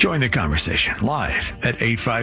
Join the conversation live at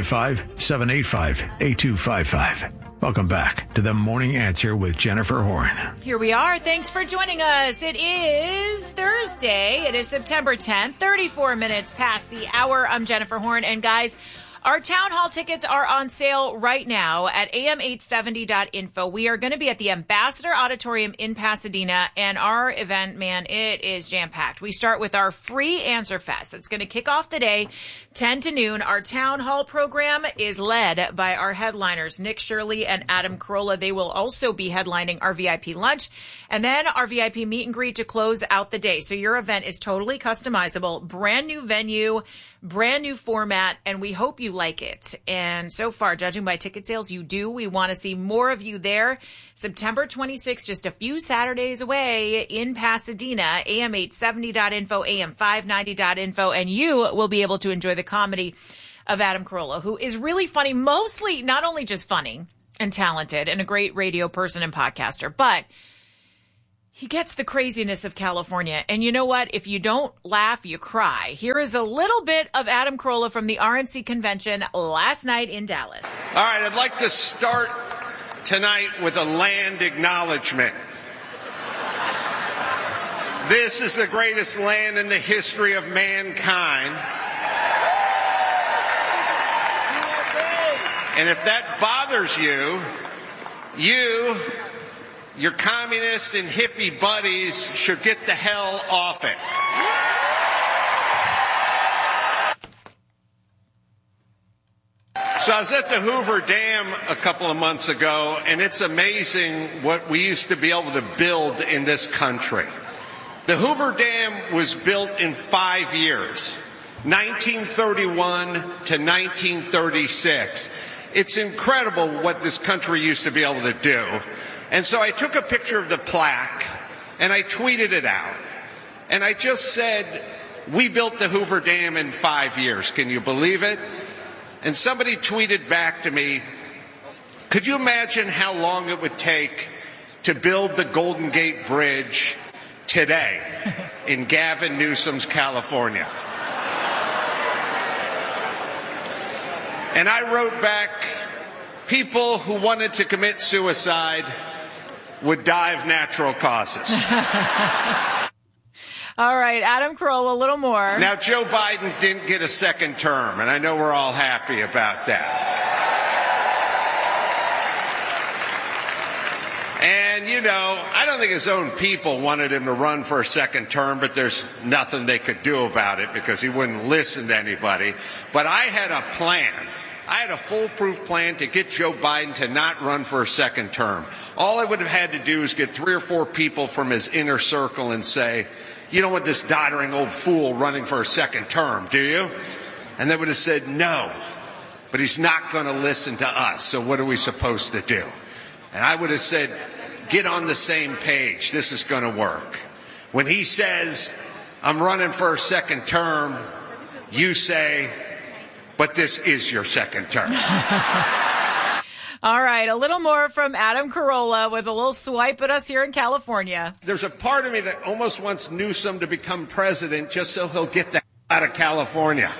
855-785-8255. Welcome back to The Morning Answer with Jennifer Horn. Here we are. Thanks for joining us. It is Thursday. It is September 10th, 34 minutes past the hour. I'm Jennifer Horn. And guys, our town hall tickets are on sale right now at am870.info. We are going to be at the Ambassador Auditorium in Pasadena, and our event, man, it is jam-packed. We start with our free Answer Fest. It's going to kick off the day, 10 to noon. Our town hall program is led by our headliners, Nick Shirley and Adam Carolla. They will also be headlining our VIP lunch, and then our VIP meet and greet to close out the day. So your event is totally customizable, brand new venue, brand new format, and we hope you like it. And so far, judging by ticket sales, you do. We want to see more of you there. September 26th, just a few Saturdays away in Pasadena, am870.info, am590.info, and you will be able to enjoy the comedy of Adam Carolla, who is really funny, mostly not only just funny and talented and a great radio person and podcaster, but he gets the craziness of California. And you know what? If you don't laugh, you cry. Here is a little bit of Adam Carolla from the RNC convention last night in Dallas. All right, I'd like to start tonight with a land acknowledgement. This is the greatest land in the history of mankind. And if that bothers you, your communist and hippie buddies should get the hell off it. So I was at the Hoover Dam a couple of months ago, and it's amazing what we used to be able to build in this country. The Hoover Dam was built in 5 years, 1931 to 1936. It's incredible what this country used to be able to do. And so I took a picture of the plaque, and I tweeted it out. And I just said, we built the Hoover Dam in 5 years. Can you believe it? And somebody tweeted back to me, could you imagine how long it would take to build the Golden Gate Bridge today in Gavin Newsom's California? And I wrote back, people who wanted to commit suicide would die of natural causes. All right, Adam Carolla, a little more. Now, Joe Biden didn't get a second term, and I know we're all happy about that. And, you know, I don't think his own people wanted him to run for a second term, but there's nothing they could do about it because he wouldn't listen to anybody. But I had a plan. I had a foolproof plan to get Joe Biden to not run for a second term. All I would have had to do is get 3 or 4 people from his inner circle and say, you don't want this doddering old fool running for a second term, do you? And they would have said, no, but he's not going to listen to us, so what are we supposed to do? And I would have said, get on the same page. This is going to work. When he says, I'm running for a second term, you say, but this is your second term. All right, a little more from Adam Carolla with a little swipe at us here in California. There's a part of me that almost wants Newsom to become president just so he'll get the hell out of California.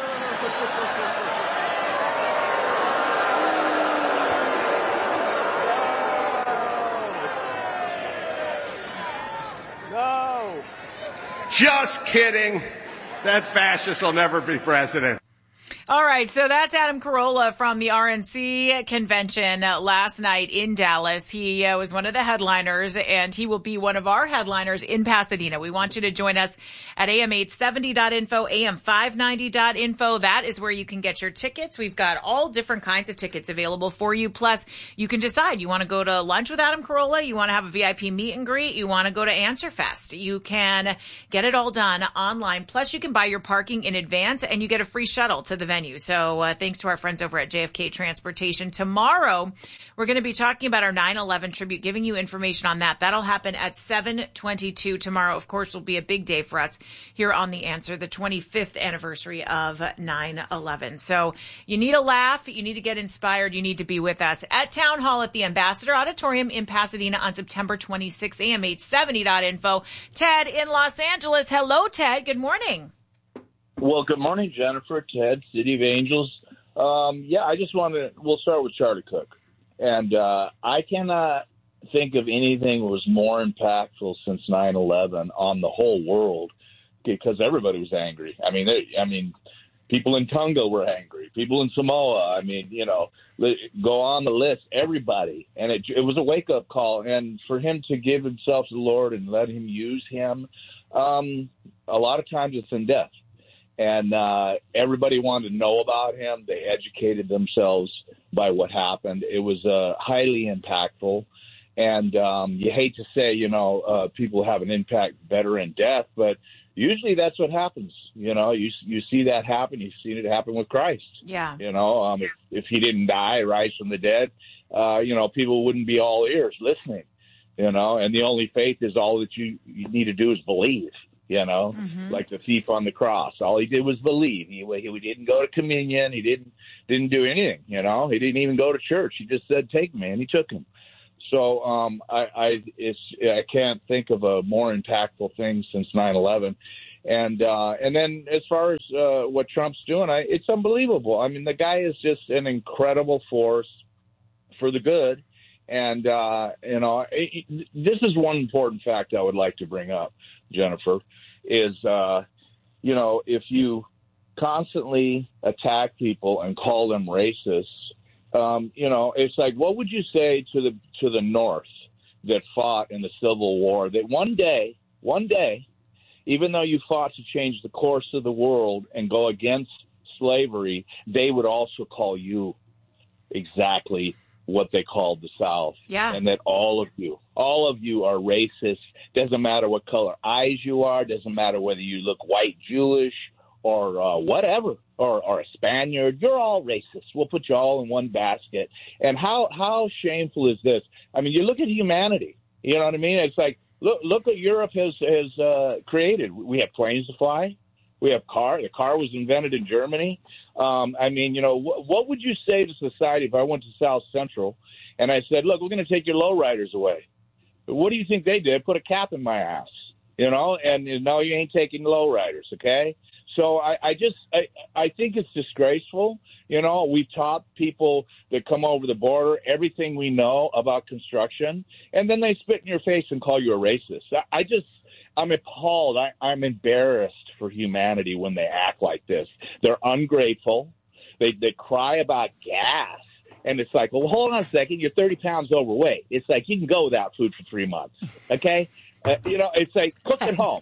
No. Just kidding. That fascist will never be president. All right, so that's Adam Carolla from the RNC convention last night in Dallas. He was one of the headliners, and he will be one of our headliners in Pasadena. We want you to join us at am870.info, am590.info. That is where you can get your tickets. We've got all different kinds of tickets available for you. Plus, you can decide. You want to go to lunch with Adam Carolla? You want to have a VIP meet and greet? You want to go to Answer Fest? You can get it all done online. Plus, you can buy your parking in advance, and you get a free shuttle to the venue. So thanks to our friends over at JFK Transportation. Tomorrow, we're going to be talking about our 9/11 tribute, giving you information on that. That'll happen at 7:22 tomorrow. Of course, will be a big day for us here on The Answer, the 25th anniversary of 9/11. So you need a laugh. You need to get inspired. You need to be with us at Town Hall at the Ambassador Auditorium in Pasadena on September 26th, am870.info. Ted in Los Angeles. Hello, Ted. Good morning. Well, good morning, Jennifer, Ted, City of Angels. I just we'll start with Charlie Cook. And I cannot think of anything that was more impactful since 9/11 on the whole world, because everybody was angry. I mean, people in Tonga were angry. People in Samoa. Go on the list. Everybody, and it was a wake up call. And for him to give himself to the Lord and let Him use him, a lot of times it's in death. And everybody wanted to know about him. They educated themselves by what happened. It was highly impactful. And you hate to say, people have an impact better in death, but usually that's what happens. You see that happen. You've seen it happen with Christ. Yeah. If he didn't die, rise from the dead, people wouldn't be all ears listening, and the only faith is all that you need to do is believe, like the thief on the cross. All he did was believe. He didn't go to communion. He didn't do anything, He didn't even go to church. He just said, take me, and he took him. So I can't think of a more impactful thing since 9/11. And then as far as what Trump's doing, it's unbelievable. I mean, the guy is just an incredible force for the good. And, this is one important fact I would like to bring up, Jennifer, is, if you constantly attack people and call them racists, it's like, what would you say to the North that fought in the Civil War, that one day, even though you fought to change the course of the world and go against slavery, they would also call you exactly what they called the South. Yeah. And that all of you are racist. Doesn't matter what color eyes you are. Doesn't matter whether you look white, Jewish, or whatever, or a Spaniard. You're all racist. We'll put you all in one basket. And how shameful is this? I mean, you look at humanity. You know what I mean? It's like, look what Europe has created. We have planes to fly. We have car. The car was invented in Germany. What would you say to society if I went to South Central and I said, look, we're going to take your lowriders away? What do you think they did? Put a cap in my ass, and no, you ain't taking lowriders, okay? So I think it's disgraceful. We've taught people that come over the border everything we know about construction, and then they spit in your face and call you a racist. I'm appalled. I'm embarrassed for humanity when they act like this. They're ungrateful. They cry about gas. And it's like, well, hold on a second. You're 30 pounds overweight. It's like you can go without food for 3 months, okay? It's like cook at home.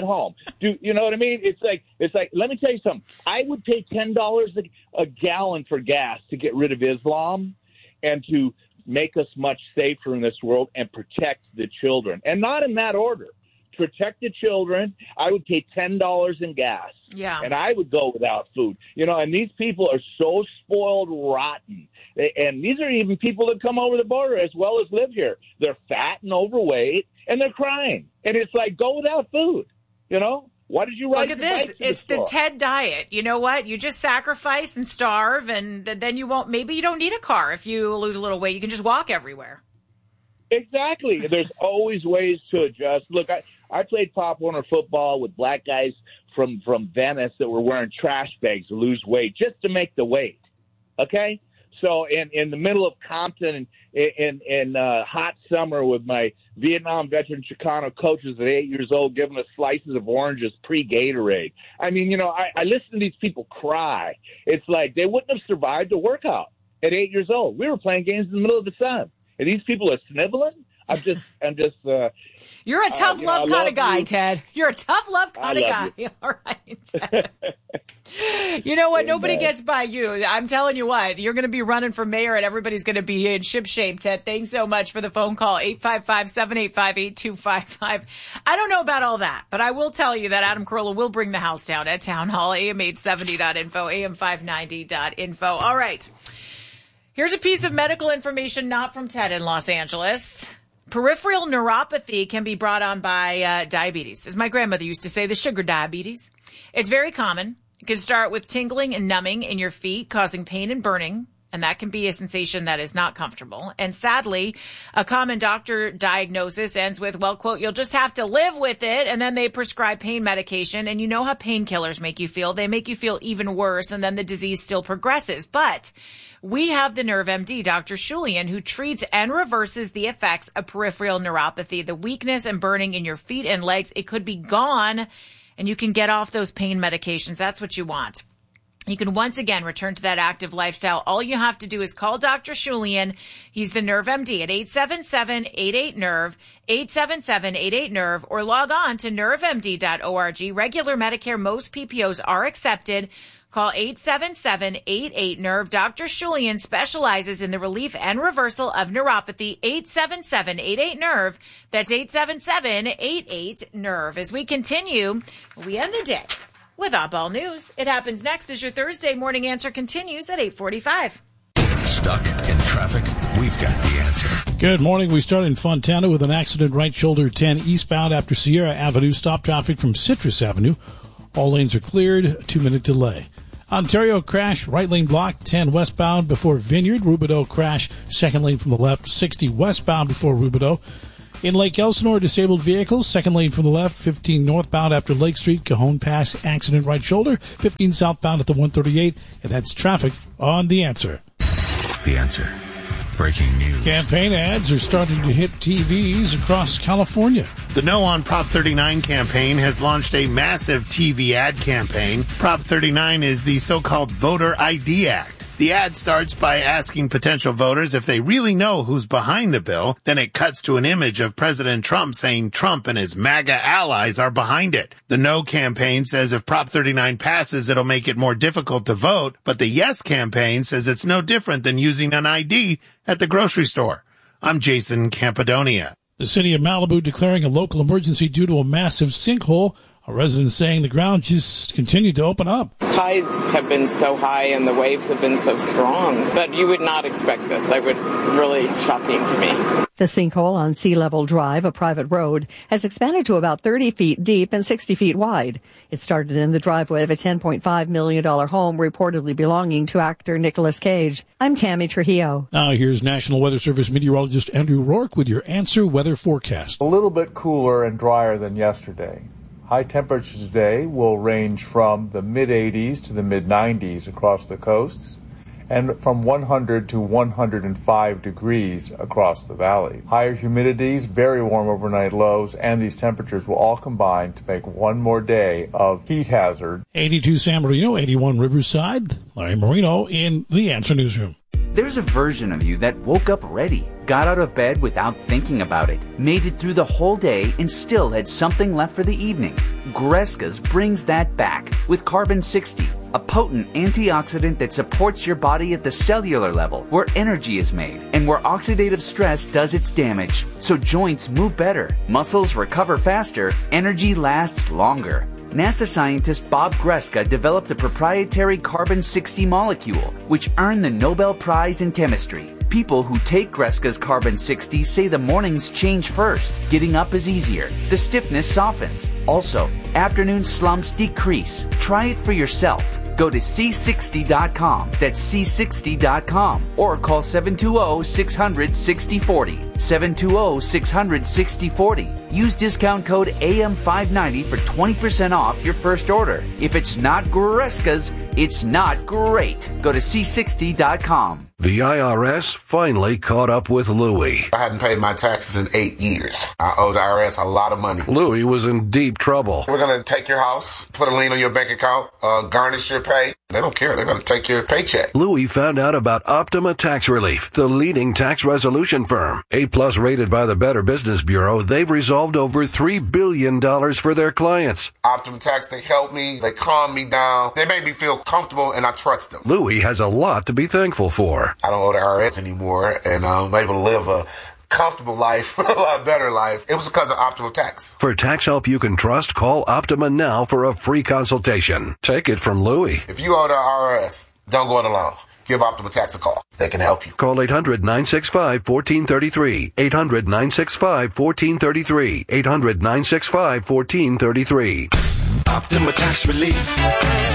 Do you know what I mean? It's like. Let me tell you something. I would pay $10 a gallon for gas to get rid of Islam, and to make us much safer in this world and protect the children, and not in that order. Protect the children. I would pay $10 in gas. Yeah. And I would go without food. And these people are so spoiled rotten. And these are even people that come over the border as well as live here. They're fat and overweight, and they're crying. And it's like, go without food. Why did you ride? Look at this. It's the TED diet. You know what? You just sacrifice and starve, and then you won't. Maybe you don't need a car if you lose a little weight. You can just walk everywhere. Exactly. There's always ways to adjust. Look, I played Pop Warner football with black guys from Venice that were wearing trash bags to lose weight just to make the weight. Okay? So in the middle of Compton in hot summer with my Vietnam veteran Chicano coaches at 8 years old giving us slices of oranges pre-Gatorade. I mean, I listen to these people cry. It's like they wouldn't have survived a workout at 8 years old. We were playing games in the middle of the sun. And these people are sniveling? I'm just. You're a tough love kind of guy, Ted. You're a tough love kind of guy. You. All right, Ted. You know what? Nobody gets by you. I'm telling you what. You're going to be running for mayor, and everybody's going to be in ship shape, Ted. Thanks so much for the phone call. 855-785-8255. I don't know about all that, but I will tell you that Adam Carolla will bring the house down at Town Hall, am870.info, am590.info. All right. Here's a piece of medical information not from Ted in Los Angeles. Peripheral neuropathy can be brought on by diabetes. As my grandmother used to say, the sugar diabetes. It's very common. It can start with tingling and numbing in your feet, causing pain and burning. And that can be a sensation that is not comfortable. And sadly, a common doctor diagnosis ends with, well, quote, you'll just have to live with it. And then they prescribe pain medication. And you know how painkillers make you feel. They make you feel even worse. And then the disease still progresses. But we have the Nerve MD, Dr. Shulian, who treats and reverses the effects of peripheral neuropathy, the weakness and burning in your feet and legs. It could be gone and you can get off those pain medications. That's what you want. You can once again return to that active lifestyle. All you have to do is call Dr. Shulian. He's the Nerve MD at 877-88-NERVE, 877-88-NERVE, or log on to nervemd.org. Regular Medicare, most PPOs are accepted. Call 877-88-NERVE. Dr. Shulian specializes in the relief and reversal of neuropathy. 877-88-NERVE. That's 877-88-NERVE. As we continue, we end the day with Oddball News. It happens next as your Thursday morning answer continues at 8:45. Stuck in traffic? We've got the answer. Good morning. We start in Fontana with an accident right shoulder 10 eastbound after Sierra Avenue. Stop traffic from Citrus Avenue. All lanes are cleared. 2-minute delay. Ontario crash, right lane blocked, 10 westbound before Vineyard. Rubidoux crash, second lane from the left, 60 westbound before Rubidoux. In Lake Elsinore, disabled vehicles, second lane from the left, 15 northbound after Lake Street, Cajon Pass, accident right shoulder, 15 southbound at the 138, and that's traffic on The Answer. The Answer. Breaking news. Campaign ads are starting to hit TVs across California. The No on Prop 39 campaign has launched a massive TV ad campaign. Prop 39 is the so-called Voter ID Act. The ad starts by asking potential voters if they really know who's behind the bill. Then it cuts to an image of President Trump saying Trump and his MAGA allies are behind it. The No campaign says if Prop 39 passes, it'll make it more difficult to vote. But the Yes campaign says it's no different than using an ID at the grocery store. I'm Jason Campodonia. The city of Malibu declaring a local emergency due to a massive sinkhole. A resident saying the ground just continued to open up. Tides have been so high and the waves have been so strong, but you would not expect this. That would really shocking to me. The sinkhole on Sea Level Drive, a private road, has expanded to about 30 feet deep and 60 feet wide. It started in the driveway of a $10.5 million home reportedly belonging to actor Nicolas Cage. I'm Tammy Trujillo. Now here's National Weather Service meteorologist Andrew Rourke with your Answer weather forecast. A little bit cooler and drier than yesterday. High temperatures today will range from the mid-80s to the mid-90s across the coasts and from 100 to 105 degrees across the valley. Higher humidities, very warm overnight lows, and these temperatures will all combine to make one more day of heat hazard. 82 San Marino, 81 Riverside. Larry Marino in the Answer Newsroom. There's a version of you that woke up ready, got out of bed without thinking about it, made it through the whole day, and still had something left for the evening. Goreskas brings that back with Carbon 60, a potent antioxidant that supports your body at the cellular level, where energy is made and where oxidative stress does its damage. So joints move better, muscles recover faster, energy lasts longer. NASA scientist Bob Greska developed a proprietary carbon-60 molecule, which earned the Nobel Prize in Chemistry. People who take Greska's carbon-60 say the mornings change first. Getting up is easier. The stiffness softens. Also, afternoon slumps decrease. Try it for yourself. Go to C60.com. That's C60.com. Or call 720-600-6040. 720-600-6040. Use discount code AM590 for 20% off your first order. If it's not Goreska's, it's not great. Go to C60.com. The IRS finally caught up with Louie. I hadn't paid my taxes in 8 years. I owed the IRS a lot of money. Louie was in deep trouble. We're going to take your house, put a lien on your bank account, garnish your pay. They don't care. They're going to take your paycheck. Louie found out about Optima Tax Relief, the leading tax resolution firm. A-plus rated by the Better Business Bureau, they've resolved over $3 billion for their clients. Optima Tax, they help me. They calm me down. They make me feel comfortable, and I trust them. Louie has a lot to be thankful for. I don't owe the IRS anymore, and I'm able to live a comfortable life, a lot better life. It was because of Optima Tax. For tax help you can trust, call Optima now for a free consultation. Take it from Louie. If you owe the IRS, don't go it alone. Give Optima Tax a call. They can help you. Call 800-965-1433. 800-965-1433. 800-965-1433. Optima Tax Relief.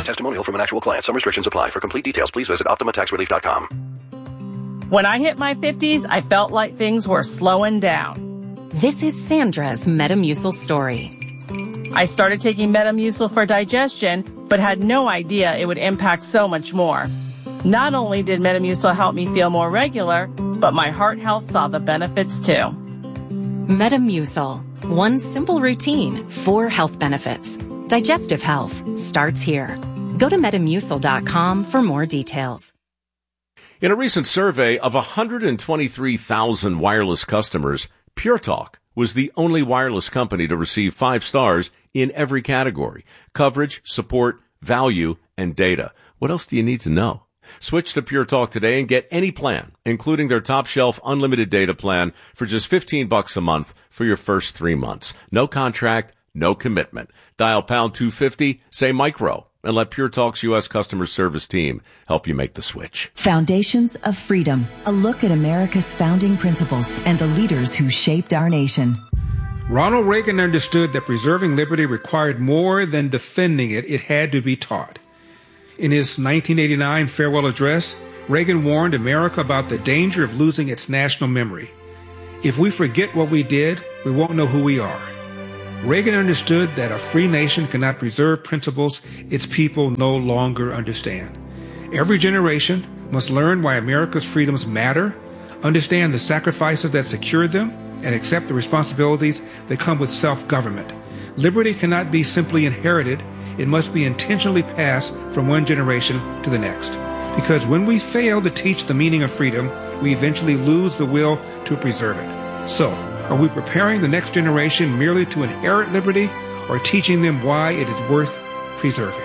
Testimonial from an actual client. Some restrictions apply. For complete details, please visit OptimaTaxRelief.com. When I hit my 50s, I felt like things were slowing down. This is Sandra's Metamucil story. I started taking Metamucil for digestion, but had no idea it would impact so much more. Not only did Metamucil help me feel more regular, but my heart health saw the benefits too. Metamucil. One simple routine, 4 health benefits. Digestive health starts here. Go to Metamucil.com for more details. In a recent survey of 123,000 wireless customers, Pure Talk was the only wireless company to receive 5 stars in every category: coverage, support, value, and data. What else do you need to know? Switch to Pure Talk today and get any plan, including their top shelf unlimited data plan, for just $15 a month for your first 3 months. No contract, no commitment. Dial pound 250, say micro, and let Pure Talk's U.S. customer service team help you make the switch. Foundations of Freedom, a look at America's founding principles and the leaders who shaped our nation. Ronald Reagan understood that preserving liberty required more than defending it. It had to be taught. In his 1989 farewell address, Reagan warned America about the danger of losing its national memory. If we forget what we did, we won't know who we are. Reagan understood that a free nation cannot preserve principles its people no longer understand. Every generation must learn why America's freedoms matter, understand the sacrifices that secured them, and accept the responsibilities that come with self-government. Liberty cannot be simply inherited. It must be intentionally passed from one generation to the next. Because when we fail to teach the meaning of freedom, we eventually lose the will to preserve it. So, are we preparing the next generation merely to inherit liberty, or teaching them why it is worth preserving?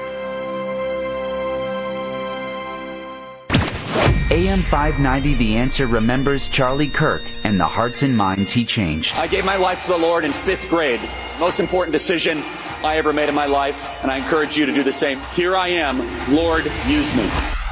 AM 590, The Answer remembers Charlie Kirk and the hearts and minds he changed. I gave my life to the Lord in 5th grade. Most important decision I ever made in my life, and I encourage you to do the same. Here I am. Lord, use me.